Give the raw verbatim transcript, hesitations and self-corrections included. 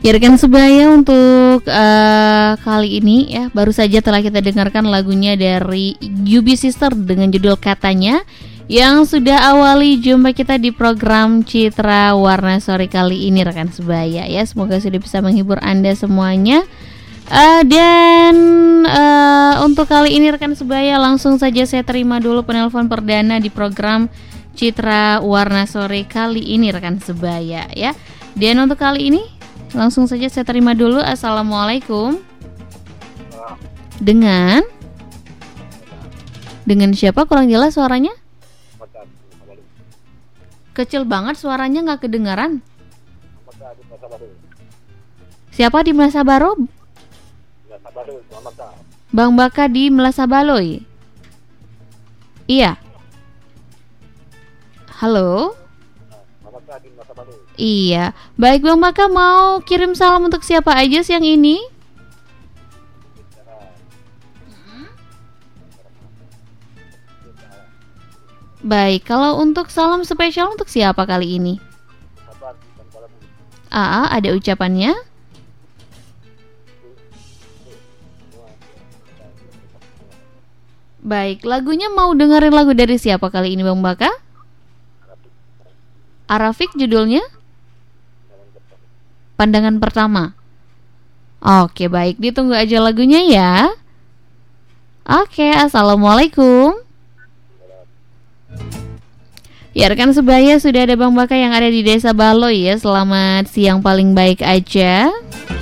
Ya rekan sebaya, untuk uh, kali ini ya baru saja telah kita dengarkan lagunya dari U B Sister dengan judul Katanya, yang sudah awali jumpa kita di program Citra Warna Sore kali ini rekan sebaya ya. Semoga sudah bisa menghibur Anda semuanya. Uh, dan uh, untuk kali ini rekan sebaya, langsung saja saya terima dulu penelpon perdana di program Citra Warna Sore kali ini rekan sebaya ya. Dan untuk kali ini langsung saja saya terima dulu. Assalamualaikum. Dengan Dengan siapa? Kurang jelas suaranya. Kecil banget suaranya, nggak kedengaran. Siapa di Melasabaro? Bang Baka di Melasabaloy. Iya. Halo. Iya, baik Bang Baka, mau kirim salam untuk siapa aja siang ini? Baik, kalau untuk salam spesial untuk siapa kali ini? Aa, ada ucapannya? Baik, lagunya mau dengerin lagu dari siapa kali ini Bang Baka? Arafik judulnya? Pandangan Pertama. Oke, baik, ditunggu aja lagunya ya. Oke, assalamualaikum. Ya rekan sebaya, sudah ada Bang Baka yang ada di Desa Baloy ya. Selamat siang paling baik aja.